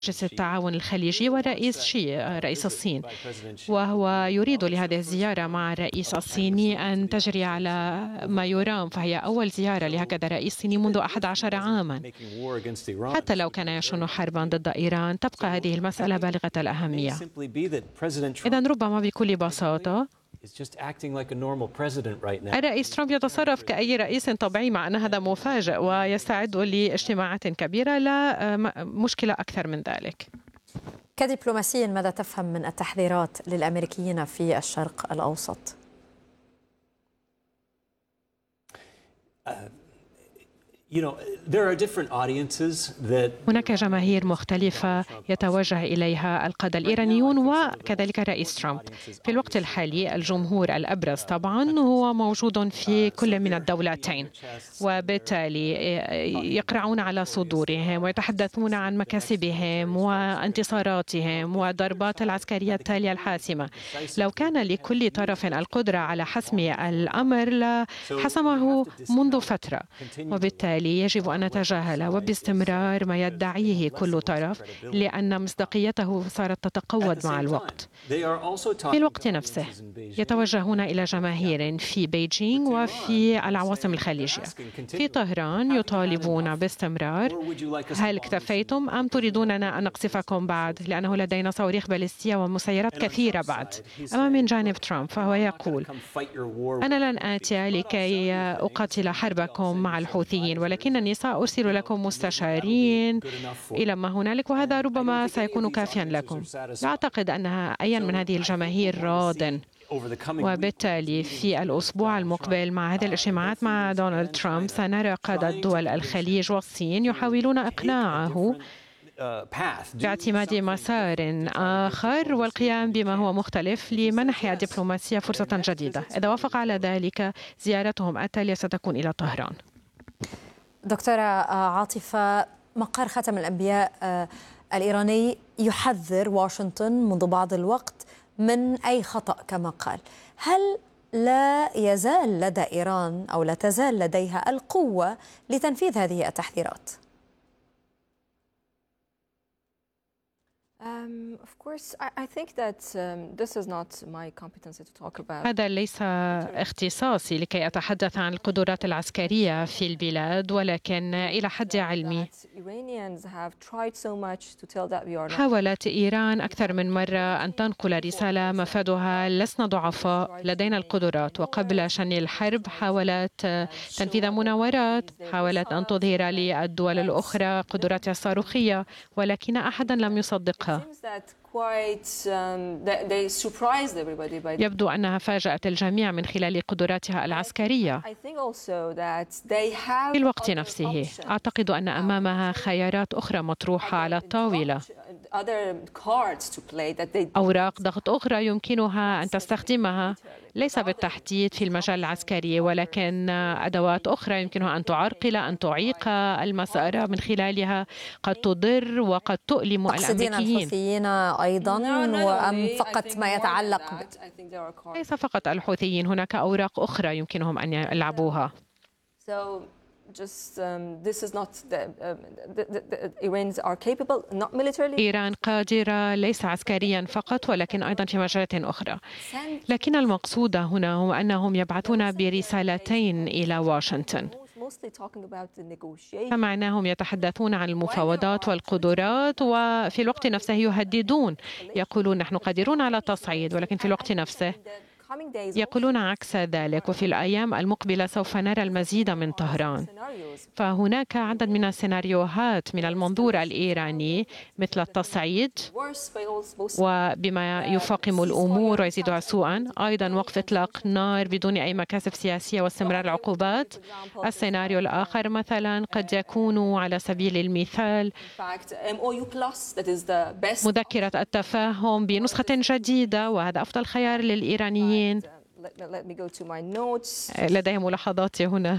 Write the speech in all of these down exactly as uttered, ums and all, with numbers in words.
مجلس التعاون الخليجي والرئيس شي رئيس الصين، وهو يريد لهذه الزيارة مع الرئيس الصيني أن تجري على ما يرام، فهي أول زيارة لهكذا رئيس صيني منذ أحد عشر عاما. حتى لو كان يشن حربا ضد إيران تبقى هذه المسألة بالغة الأهمية. إذن ربما بكل بساطة الرئيس ترامب يتصرف كأي رئيس طبيعي، مع أن هذا مفاجئ ويستعد لاجتماعات كبيرة، لا مشكلة أكثر من ذلك. كدبلوماسي ماذا تفهم من التحذيرات للأمريكيين في الشرق الأوسط؟ هناك جماهير مختلفة يتوجه إليها القادة الإيرانيون وكذلك الرئيس ترامب. في الوقت الحالي الجمهور الأبرز طبعا هو موجود في كل من الدولتين، وبالتالي يقرعون على صدورهم ويتحدثون عن مكاسبهم وانتصاراتهم والضربات العسكرية التالية الحاسمة. لو كان لكل طرف القدرة على حسم الأمر لحسمه منذ فترة، وبالتالي يجب أن نتجاهل وباستمرار ما يدعيه كل طرف، لأن مصداقيته صارت تتقوض مع الوقت. في الوقت نفسه يتوجهون إلى جماهير في بيجينغ وفي العواصم الخليجية. في طهران يطالبون باستمرار: هل اكتفيتم أم تريدوننا أن نقصفكم بعد؟ لأنه لدينا صواريخ باليستية ومسيرات كثيرة بعد. أما من جانب ترامب فهو يقول: أنا لن آتي لكي أقاتل حربكم مع الحوثيين، ولكنني سأرسل لكم مستشارين إلى ما هنالك، وهذا ربما سيكون كافيا لكم. لا أعتقد أنها أي من هذه الجماهير راضٍ، وبالتالي في الأسبوع المقبل مع هذه الاجتماعات مع دونالد ترامب سنرى قادة دول الخليج والصين يحاولون إقناعه باعتماد مسار آخر والقيام بما هو مختلف لمنح الدبلوماسية فرصة جديدة. إذا وافق على ذلك زيارتهم التالية ستكون إلى طهران. دكتورة عاطفة، مقر خاتم الأنبياء الإيراني يحذر واشنطن منذ بعض الوقت من أي خطأ كما قال. هل لا يزال لدى إيران أو لا تزال لديها القوة لتنفيذ هذه التحذيرات؟ هذا ليس اختصاصي لكي أتحدث عن القدرات العسكرية في البلاد، ولكن إلى حد علمي حاولت إيران أكثر من مرة أن تنقل رسالة مفادها: لسنا ضعفاء، لدينا القدرات. وقبل شن الحرب حاولت تنفيذ مناورات، حاولت أن تظهر للدول الأخرى قدراتها الصاروخية، ولكن أحدا لم يصدقها. يبدو أنها فاجأت الجميع من خلال قدراتها العسكرية. في الوقت نفسه أعتقد أن أمامها خيارات أخرى مطروحة على الطاولة، أوراق ضغط أخرى يمكنها أن تستخدمها، ليس بالتحديد في المجال العسكري، ولكن أدوات أخرى يمكنها أن تعرقل، أن تعيق المسار من خلالها، قد تضر وقد تؤلم الأمريكيين. الحوثيين أيضا وأم فقط ما يتعلق ب... ليس فقط الحوثيين، هناك أوراق أخرى يمكنهم أن يلعبوها. إيران قادرة ليس عسكريا فقط ولكن أيضا في مجالات أخرى. لكن المقصود هنا هو أنهم يبعثون برسالتين إلى واشنطن، فمعناهم يتحدثون عن المفاوضات والقدرات، وفي الوقت نفسه يهددون، يقولون نحن قادرون على التصعيد، ولكن في الوقت نفسه يقولون عكس ذلك. وفي الأيام المقبلة سوف نرى المزيد من طهران. فهناك عدد من السيناريوهات من المنظور الإيراني، مثل التصعيد وبما يفاقم الأمور ويزيدها سوءا، أيضا وقف إطلاق نار بدون أي مكاسب سياسية واستمرار العقوبات. السيناريو الآخر مثلا قد يكون على سبيل المثال مذكرة التفاهم بنسخة جديدة، وهذا أفضل خيار للإيرانيين. لدي ملاحظات هنا.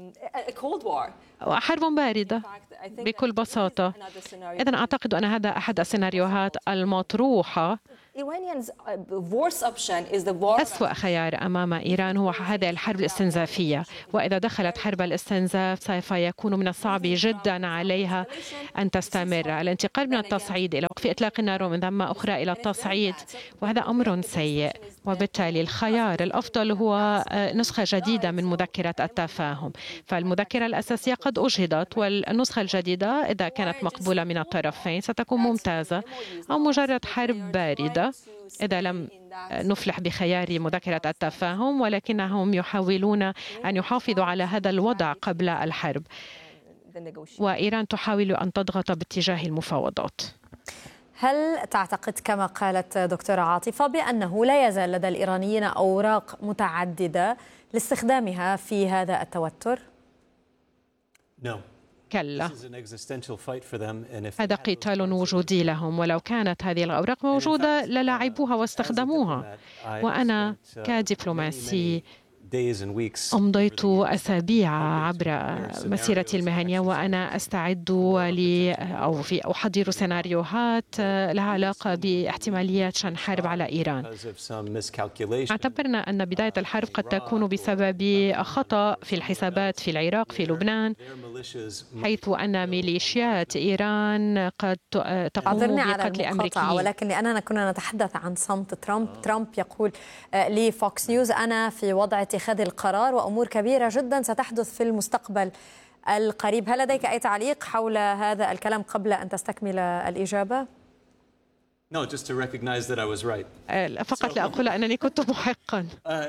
حرب باردة بكل بساطة. إذن أعتقد أن هذا أحد السيناريوهات المطروحة أسوأ خيار أمام إيران هو هذه الحرب الاستنزافية، وإذا دخلت حرب الاستنزاف سوف يكون من الصعب جدا عليها أن تستمر. الانتقال من التصعيد إلى وقف إطلاق النار ومن ثم أخرى إلى التصعيد، وهذا أمر سيء، وبالتالي الخيار الأفضل هو نسخة جديدة من مذكرة التفاهم. فالمذكرة الأساسية قد أجهضت، والنسخة الجديدة إذا كانت مقبولة من الطرفين ستكون ممتازة، أو مجرد حرب باردة إذا لم نفلح بخيار مذكرة التفاهم، ولكنهم يحاولون أن يحافظوا على هذا الوضع قبل الحرب، وإيران تحاول أن تضغط باتجاه المفاوضات. هل تعتقد كما قالت دكتورة عاطفة بأنه لا يزال لدى الإيرانيين أوراق متعددة لاستخدامها في هذا التوتر؟ كلا، هذا قتال وجودي لهم، ولو كانت هذه الأوراق موجودة للعبوها واستخدموها. وأنا كدبلوماسي أمضيت أسابيع عبر مسيرتي المهنية وأنا أستعد لي أو في أحضر سيناريوهات لها علاقة باحتماليات شن حرب على إيران. اعتبرنا أن بداية الحرب قد تكون بسبب خطأ في الحسابات في العراق، في لبنان، حيث أن ميليشيات إيران قد تقوم بقتل أمريكيين. ولكن لأننا كنا نتحدث عن صمت ترامب، ترامب يقول لفوكس نيوز: أنا في وضع اتخاذ القرار وأمور كبيرة جدا ستحدث في المستقبل القريب. هل لديك أي تعليق حول هذا الكلام قبل أن تستكمل الإجابة؟ No, just to recognize that I was right. فقط لأقول أنني كنت محقا.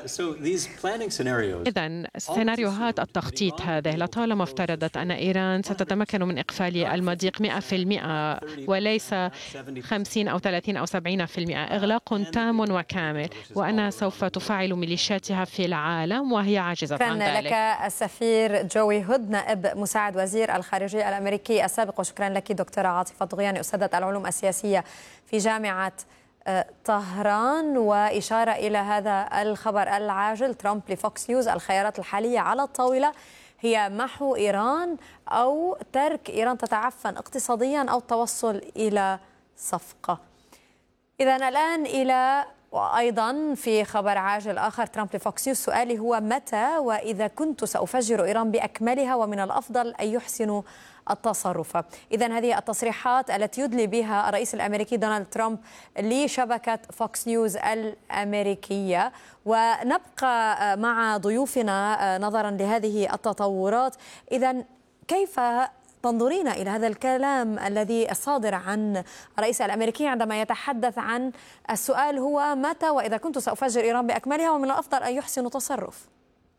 إذن سيناريوهات التخطيط هذه لطالما افترضت أن إيران ستتمكن من إقفال المضيق مئة بالمئة وليس خمسين أو ثلاثين أو سبعين بالمئة، إغلاق تام وكامل، وأنها سوف تفعل ميليشياتها في العالم وهي عاجزة عن ذلك. شكرا لك السفير جوي هود، نائب مساعد وزير الخارجية الأمريكي السابق، وشكرا لك دكتورة عاطفة طغياني، أستاذة العلوم السياسية في جامعة طهران. وإشارة إلى هذا الخبر العاجل: ترامب لفوكس نيوز: الخيارات الحالية على الطاولة هي محو إيران أو ترك إيران تتعفن اقتصاديا أو التوصل إلى صفقة. إذن الآن إلى وأيضا في خبر عاجل آخر: ترامب لفوكس نيوز: سؤالي هو متى وإذا كنت سأفجر إيران بأكملها ومن الأفضل أن يحسنوا التصرف. إذن هذه التصريحات التي يدلي بها الرئيس الأمريكي دونالد ترامب لشبكة فوكس نيوز الأمريكية. ونبقى مع ضيوفنا نظرا لهذه التطورات. إذن كيف تنظرين إلى هذا الكلام الذي الصادر عن الرئيس الأمريكي عندما يتحدث عن السؤال هو متى وإذا كنت سأفجر إيران بأكملها ومن الأفضل أن يحسنوا تصرف؟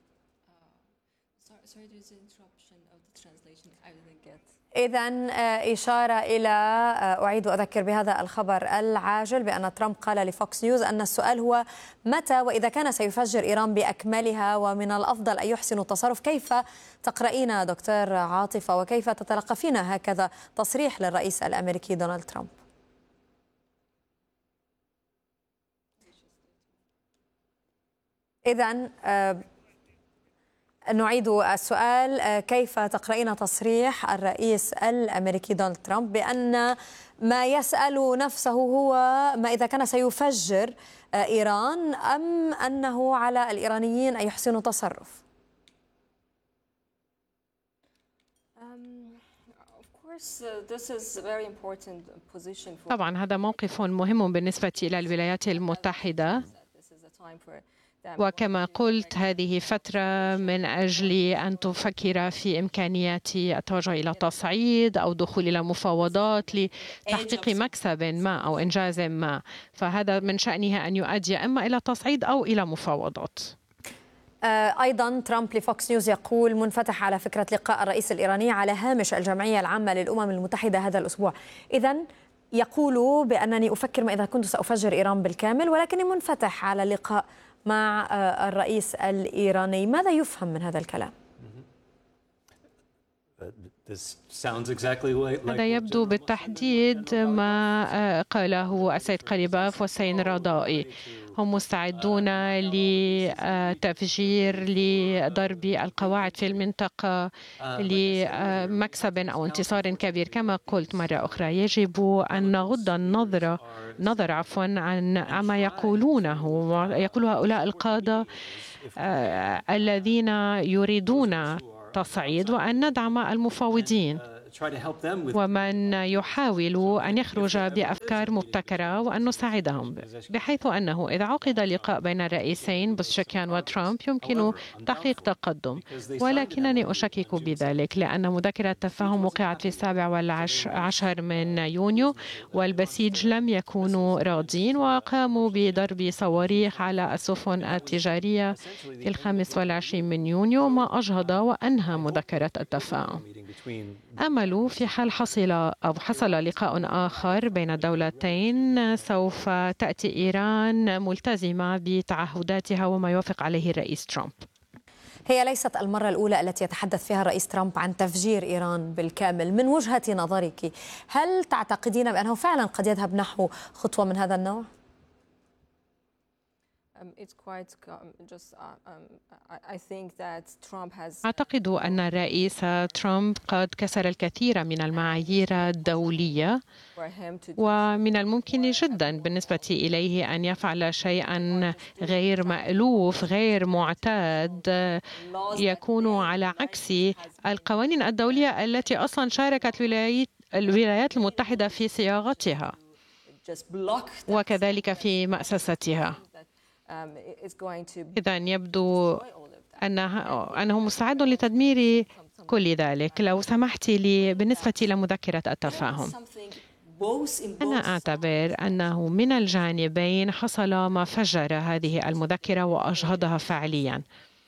إذن إشارة إلى، أعيد أذكر بهذا الخبر العاجل بأن ترامب قال لفوكس نيوز أن السؤال هو متى وإذا كان سيفجر إيران بأكملها ومن الأفضل أن يحسنوا التصرف. كيف تقرأين دكتور عاطفة وكيف تتلقفين هكذا تصريح للرئيس الأمريكي دونالد ترامب؟ إذن نعيد السؤال: كيف تقرأين تصريح الرئيس الأمريكي دونالد ترامب بأن ما يسأل نفسه هو ما إذا كان سيفجر إيران أم أنه على الإيرانيين أن يحسنوا تصرف؟ طبعا هذا موقف مهم بالنسبة إلى الولايات المتحدة، وكما قلت هذه فترة من أجل أن تفكر في إمكانيات التوجه إلى تصعيد أو دخول إلى مفاوضات لتحقيق مكسب ما أو إنجاز ما، فهذا من شأنها أن يؤدي إما إلى تصعيد أو إلى مفاوضات. أيضا ترامب لفوكس نيوز يقول منفتح على فكرة لقاء الرئيس الإيراني على هامش الجمعية العامة للأمم المتحدة هذا الأسبوع. إذن يقول بأنني أفكر ما إذا كنت سأفجر إيران بالكامل، ولكني منفتح على لقاء مع الرئيس الإيراني. ماذا يفهم من هذا الكلام؟ هذا يبدو بالتحديد ما قاله السيد قليباف والسيد رضائي. هم مستعدون لتفجير لضرب القواعد في المنطقة لمكسب أو انتصار كبير. كما قلت مرة أخرى، يجب أن نغض النظر نظر عفوا عن عما يقولونه ويقول هؤلاء القادة الذين يريدون تصعيد، وأن ندعم المفاوضين ومن يحاول أن يخرج بأفكار مبتكرة وأن نساعدهم، بحيث أنه إذا عقد لقاء بين الرئيسين بوزشكيان وترامب يمكن تحقيق تقدم، ولكنني أشكك بذلك لأن مذكرة التفاهم وقعت في السابع والعشر من يونيو والبسيج لم يكونوا راضين وقاموا بضرب صواريخ على السفن التجارية في الخامس والعشرين من يونيو، ما أجهض وأنهى مذكرة التفاهم. أمل في حال حصل أو حصل لقاء آخر بين الدولتين سوف تأتي إيران ملتزمة بتعهداتها وما يوافق عليه الرئيس ترامب. هي ليست المرة الأولى التي يتحدث فيها الرئيس ترامب عن تفجير إيران بالكامل. من وجهة نظرك، هل تعتقدين بأنه فعلا قد يذهب نحو خطوة من هذا النوع؟ أعتقد أن الرئيس ترامب قد كسر الكثير من المعايير الدولية، ومن الممكن جدا بالنسبة إليه أن يفعل شيئا غير مألوف غير معتاد يكون على عكس القوانين الدولية التي أصلا شاركت الولايات المتحدة في صياغتها وكذلك في مؤسستها. إذن يبدو أنه, أنه مستعد لتدمير كل ذلك. لو سمحت لي بالنسبة لمذكرة التفاهم، أنا أعتبر أنه من الجانبين حصل ما فجر هذه المذكرة وأجهضها فعليا.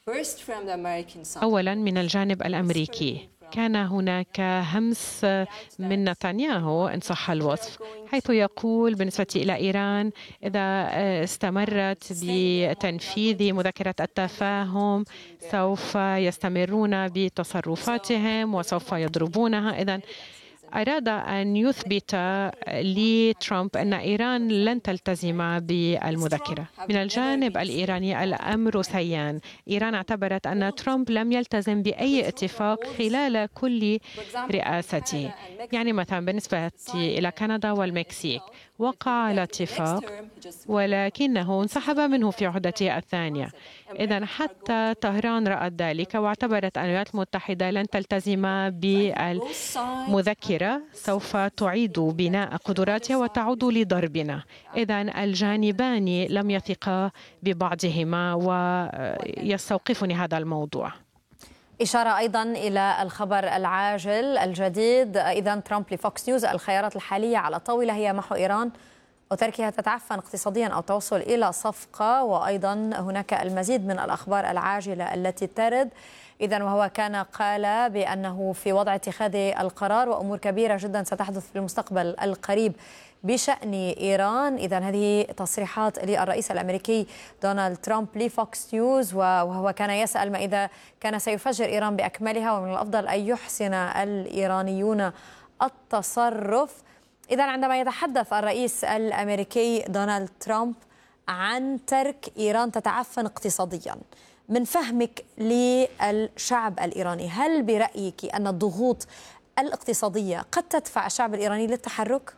أولا من الجانب الأمريكي كان هناك همس من نتنياهو إن صح الوصف، حيث يقول بالنسبة إلى إيران إذا استمرت بتنفيذ مذكرة التفاهم سوف يستمرون بتصرفاتهم وسوف يضربونها. إذن أراد أن يثبت لترامب أن إيران لن تلتزم بالمذكرة. من الجانب الإيراني الأمر سيان. إيران اعتبرت أن ترامب لم يلتزم بأي اتفاق خلال كل رئاسته، يعني مثلا بالنسبة إلى كندا والمكسيك وقع على اتفاق ولكنه انسحب منه في عهدته الثانية. إذن حتى طهران رأت ذلك واعتبرت أن الولايات المتحدة لن تلتزم بالمذكرة، سوف تعيد بناء قدراتها وتعود لضربنا. إذن الجانبان لم يثقا ببعضهما ويستوقفني هذا الموضوع. إشارة أيضا إلى الخبر العاجل الجديد. إذن ترامب لفوكس نيوز: الخيارات الحالية على الطاولة هي محو إيران وتركها تتعفن اقتصاديا أو التوصل إلى صفقة. وأيضا هناك المزيد من الأخبار العاجلة التي ترد. إذن وهو كان قال بأنه في وضع اتخاذ القرار وأمور كبيرة جدا ستحدث في المستقبل القريب بشأن إيران. إذن هذه تصريحات للرئيس الأمريكي دونالد ترامب لفوكس نيوز، وهو كان يسأل ما إذا كان سيفجر إيران بأكملها ومن الأفضل أن يحسن الإيرانيون التصرف. إذن عندما يتحدث الرئيس الأمريكي دونالد ترامب عن ترك إيران تتعفن اقتصاديا، من فهمك للشعب الإيراني، هل برأيك أن الضغوط الاقتصادية قد تدفع الشعب الإيراني للتحرك؟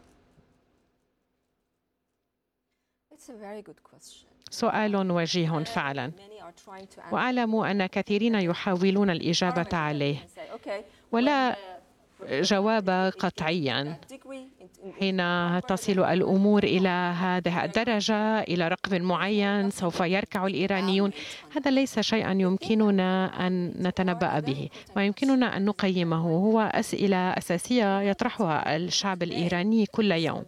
سؤال وجيه فعلا، وأعلم أن كثيرين يحاولون الإجابة عليه ولا جواب قطعيا. حين تصل الأمور إلى هذه الدرجة إلى رقم معين سوف يركع الإيرانيون. هذا ليس شيئا يمكننا أن نتنبأ به. ما يمكننا أن نقيمه هو أسئلة أساسية يطرحها الشعب الإيراني كل يوم.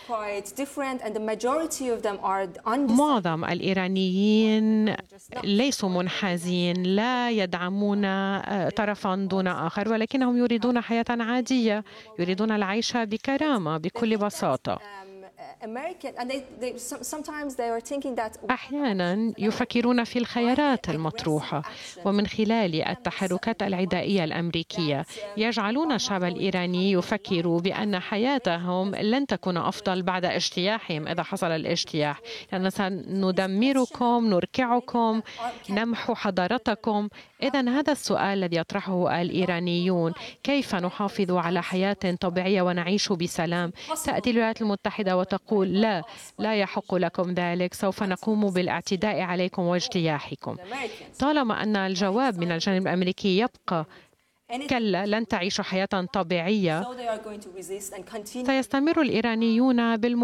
معظم الإيرانيين ليسوا منحازين، لا يدعمون طرفا دون آخر، ولكنهم يريدون حياة عادية، يريدون العيش بكرامة بكل بساطة. أحيانا يفكرون في الخيارات المطروحة، ومن خلال التحركات العدائية الأمريكية يجعلون الشعب الإيراني يفكر بأن حياتهم لن تكون أفضل بعد اجتياحهم إذا حصل الاجتياح، لأننا سندمركم، نركعكم، نمحو حضارتكم. إذن هذا السؤال الذي يطرحه الإيرانيون: كيف نحافظ على حياة طبيعية ونعيش بسلام؟ تأتي الولايات المتحدة وتقول: لا، لا يحق لكم ذلك، سوف نقوم بالاعتداء عليكم واجتياحكم. طالما أن الجواب من الجانب الأمريكي يبقى كلا، لن تعيشوا حياة طبيعية، سيستمر الإيرانيون بالم